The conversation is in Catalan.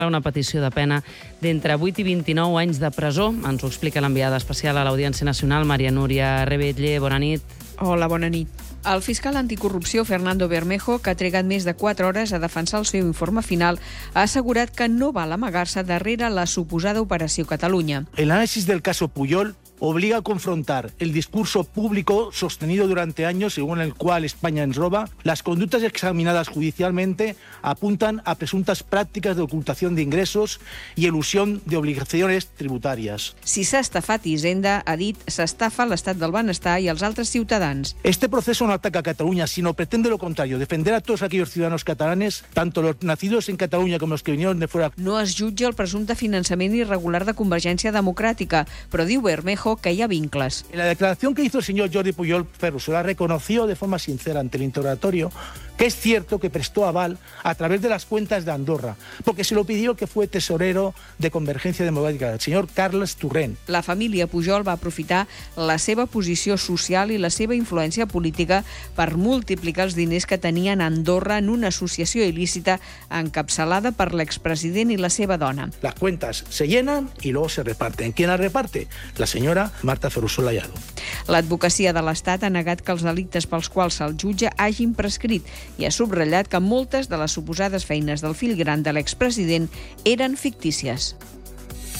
una petició de pena d'entre 8 i 29 anys de presó. Ens ho explica l'enviada especial a l'Audiència Nacional, Maria Núria Rebetlle. Bona nit. Hola, bona nit. El fiscal anticorrupció Fernando Bermejo, que ha trigat més de 4 hores a defensar el seu informe final, ha assegurat que no val amagar-se darrere la suposada Operació Catalunya. El análisis del caso Pujol obliga a confrontar el discurso público sostenido durante años, según el cual España ens roba. Las conductas examinadas judicialmente apuntan a presuntas prácticas de ocultación de ingresos y elusión de obligaciones tributarias. Si s'ha estafat Hisenda, ha dit, s'estafa l'estat del benestar i els altres ciutadans. Este proceso no ataca a Cataluña, sino pretende lo contrario, defender a todos aquellos ciudadanos catalanes, tanto los nacidos en Cataluña como los que vinieron de fuera. No es jutja el presumpte finançament irregular de Convergència Democràtica, però diu Bermejo que hi ha vincles. En la declaración que hizo el señor Jordi Pujol Ferrusola reconoció de forma sincera ante el interrogatorio que es cierto que prestó aval a través de las cuentas de Andorra, porque se lo pidió que fue tesorero de Convergencia Democrática, el señor Carles Torrent. La família Pujol va aprofitar la seva posició social i la seva influència política per multiplicar els diners que tenien a Andorra en una associació il·lícita encapçalada per l'expresident i la seva dona. Las cuentas se llenan y luego se reparten. ¿Quién las reparte? La señora Marta Ferrusola Ayado. L'advocacia de l'Estat ha negat que els delictes pels quals se'l jutja hagin prescrit i ha subratllat que moltes de les suposades feines del fill gran de l'expresident eren fictícies.